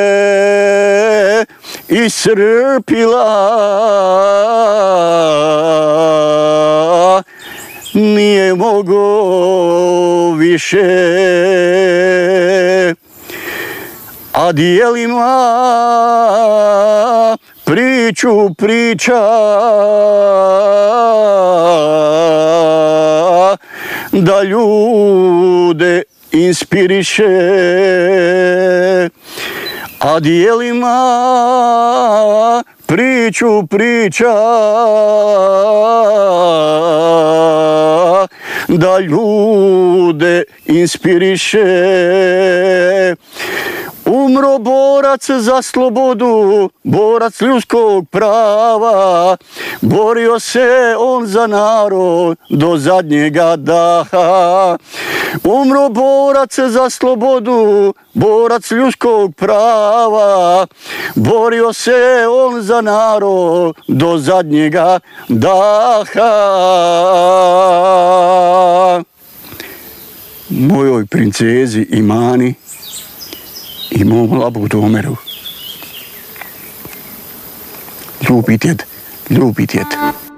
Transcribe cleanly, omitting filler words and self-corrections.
iscrpila, nije mogo više, a dijelima priču priča, da ljude inspiriše, a dijelima priču priča, da ljude inspiriše. Umro borac za slobodu, borac ljudskog prava, borio se on za narod do zadnjega daha. Umro borac za slobodu, borac ljudskog prava, borio se on za narod do zadnjega daha. Mojoj princezi Imani i mom labudu Omeru. Ljubi djed, ljubi djed.